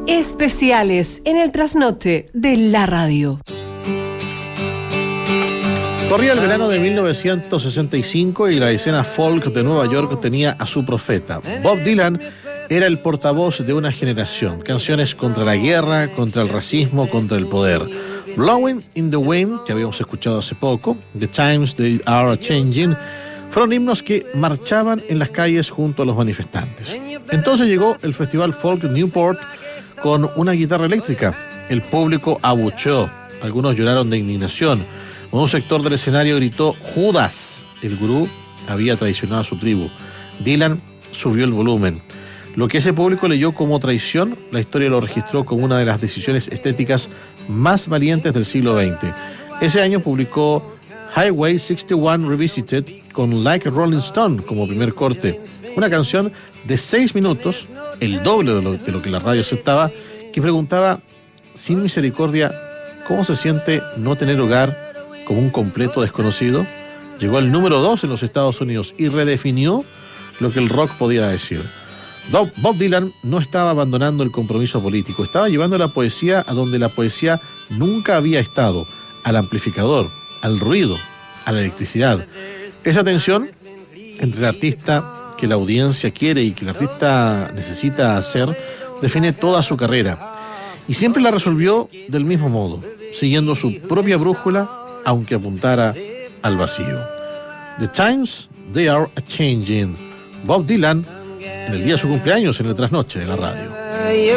Especiales en el trasnoche de la radio. Corría el verano de 1965 y la escena folk de Nueva York tenía a su profeta. Bob Dylan era el portavoz de una generación. Canciones contra la guerra, contra el racismo, contra el poder. Blowing in the Wind, que habíamos escuchado hace poco, The Times They Are Changing, fueron himnos que marchaban en las calles junto a los manifestantes. Entonces llegó el Festival Folk Newport con una guitarra eléctrica. El público abucheó, algunos lloraron de indignación. Un sector del escenario gritó «Judas». El gurú había traicionado a su tribu. Dylan subió el volumen. Lo que ese público leyó como traición, la historia lo registró como una de las decisiones estéticas más valientes del siglo XX. Ese año publicó Highway 61 Revisited con Like a Rolling Stone como primer corte. Una canción de 6 minutos, el doble de lo que la radio aceptaba, que preguntaba, sin misericordia, ¿cómo se siente no tener hogar como un completo desconocido? Llegó al número 2 en los Estados Unidos y redefinió lo que el rock podía decir. Bob Dylan no estaba abandonando el compromiso político, estaba llevando la poesía a donde la poesía nunca había estado, al amplificador, al ruido, a la electricidad. Esa tensión entre el artista que la audiencia quiere y que el artista necesita hacer define toda su carrera. Y siempre la resolvió del mismo modo, siguiendo su propia brújula, aunque apuntara al vacío. The Times They Are Changing. Bob Dylan, en el día de su cumpleaños, en el trasnoche de la radio.